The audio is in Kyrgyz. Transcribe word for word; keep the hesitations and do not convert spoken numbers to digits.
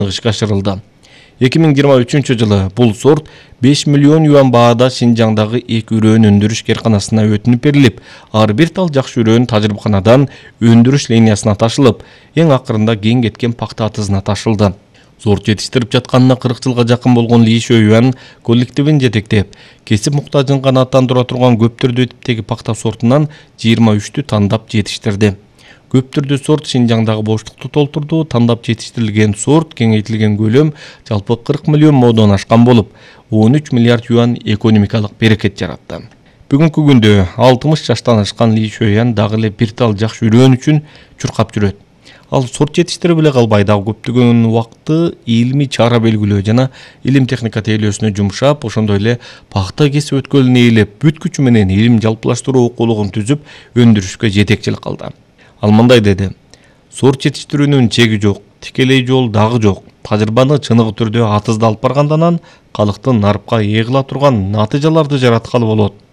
ишке ашырылды. эки миң жыйырма үчүнчү жылы бул сорт беш миллион юан баада Шинжаңдагы эки үрөөн өндүрүш керканасына өтүнүп берилип, ар бир тал жакшы үрөөн тажрыйбаканадан өндүрүш линиясына ташылып, эң акырында кең кеткен пакта атызына ташылды. Сорт жетиштирип жатканына кырк жылга жакын болгон Ли Шөйюан коллективин жетектеп, кесип муктажын канааттандыра турган көп түрдүү типтеги пакта сортунан жыйырма үчтү тандап жетиштирди. Көп түрдүү сорт Шинжаңдагы боштукту толтурду. Тандап жетиштирилген сорт кеңейтилген көлөм жалпы кырк миллион модон ашкан болуп, он үч миллиард юан экономикалык берекет жаратты. Бүгүнкү күндө алтымыш жаштан ашкан Ли Шөйюан дагы эле бир тал жакшы үрөөн үчүн чуркап жүрөт. Ал сорт жетиштирип эле калбай, дагы көптөгөн убакытты илимий чара белгилөө жана илим техника тейлөөсүнө жумшап, ошондой эле пакта кесип өткөлүн ээлеп, бүт күчү менен илим жалпылаштыруу окуулугун түзүп, өндүрүшкө жетекчилик кылды. Ал мындай деди: сорт жетиштирүүнүн чеги жок, тикелей жол дагы жок. Тажрыйбаны чыныгы түрдө атызда алып баргандан калкты нарыпка ээ кыла турган натыйжаларды жараткалы болот.